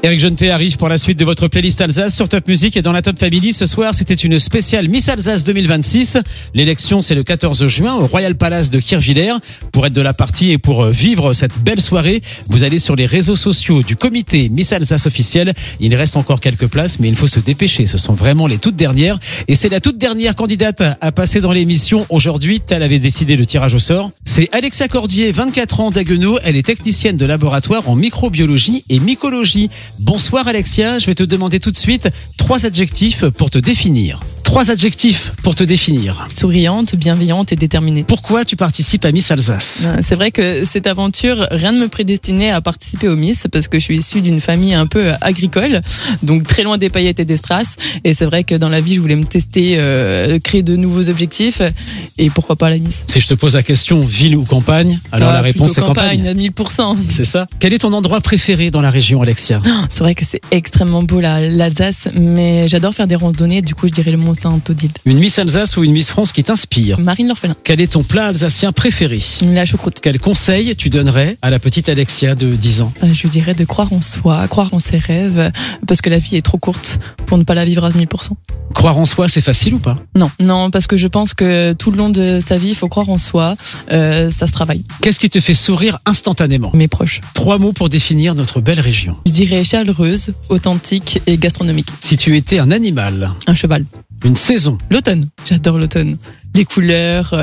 Eric Jeuneté arrive pour la suite de votre playlist Alsace sur Top Music et dans la Top Family. Ce soir, c'était une spéciale Miss Alsace 2026. L'élection, c'est le 14 juin au Royal Palace de Kirchwiller. Pour être de la partie et pour vivre cette belle soirée, vous allez sur les réseaux sociaux du comité Miss Alsace officiel. Il reste encore quelques places, mais il faut se dépêcher. Ce sont vraiment les toutes dernières. Et c'est la toute dernière candidate à passer dans l'émission aujourd'hui. Elle avait décidé le tirage au sort. C'est Alexia Cordier, 24 ans d'Haguenau. Elle est technicienne de laboratoire en microbiologie et mycologie. Bonsoir Alexia, je vais te demander tout de suite 3 adjectifs pour te définir. 3 adjectifs pour te définir. Souriante, bienveillante et déterminée. Pourquoi tu participes à Miss Alsace ? C'est vrai que cette aventure, rien ne me prédestinait à participer au Miss parce que je suis issue d'une famille un peu agricole, donc très loin des paillettes et des strass. Et c'est vrai que dans la vie, je voulais me tester, créer de nouveaux objectifs et pourquoi pas la Miss. Si je te pose la question ville ou campagne, alors la réponse c'est campagne. À 1000%. C'est ça. Quel est ton endroit préféré dans la région, Alexia ? C'est vrai que c'est extrêmement beau l'Alsace, mais j'adore faire des randonnées, du coup je dirais le Mont Saint-Odile. Une Miss Alsace ou une Miss France qui t'inspire ? Marine L'Orphelin. Quel est ton plat alsacien préféré ? La choucroute. Quel conseil tu donnerais à la petite Alexia de 10 ans ? Je dirais de croire en soi, croire en ses rêves, parce que la vie est trop courte pour ne pas la vivre à 1000%. Croire en soi, c'est facile ou pas ? Non, parce que je pense que tout le long de sa vie, il faut croire en soi, ça se travaille. Qu'est-ce qui te fait sourire instantanément ? Mes proches. 3 mots pour définir notre belle région. Je dirais chaleureuse, authentique et gastronomique. Si tu étais un animal ? Un cheval. Une saison ? L'automne. J'adore l'automne. Les couleurs,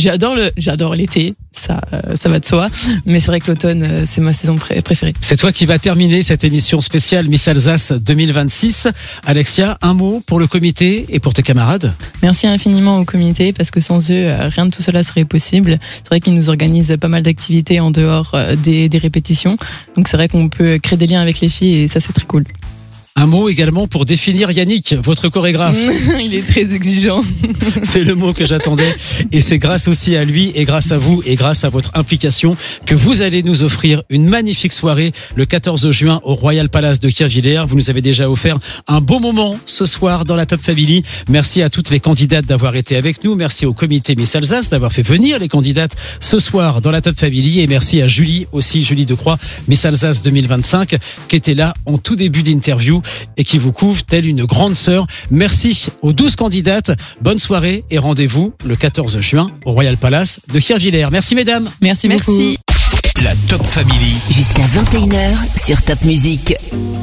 j'adore l'été, ça va de soi, mais c'est vrai que l'automne, c'est ma saison préférée. C'est toi qui vas terminer cette émission spéciale Miss Alsace 2026. Alexia, un mot pour le comité et pour tes camarades ? Merci infiniment au comité, parce que sans eux, rien de tout cela serait possible. C'est vrai qu'ils nous organisent pas mal d'activités en dehors des répétitions, donc c'est vrai qu'on peut créer des liens avec les filles et ça c'est très cool. Un mot également pour définir Yannick, votre chorégraphe. Il est très exigeant. C'est le mot que j'attendais. Et c'est grâce aussi à lui et grâce à vous et grâce à votre implication que vous allez nous offrir une magnifique soirée le 14 juin au Royal Palace de Kirchwiller. Vous nous avez déjà offert un beau moment ce soir dans la Top Family. Merci à toutes les candidates d'avoir été avec nous. Merci au comité Miss Alsace d'avoir fait venir les candidates ce soir dans la Top Family. Et merci à Julie aussi, Julie Decroix, Miss Alsace 2025, qui était là en tout début d'interview et qui vous couvre telle une grande sœur. Merci aux 12 candidates. Bonne soirée et rendez-vous le 14 juin au Royal Palace de Kirchwiller. Merci mesdames. Merci beaucoup. La Top Family. Jusqu'à 21h sur Top Music.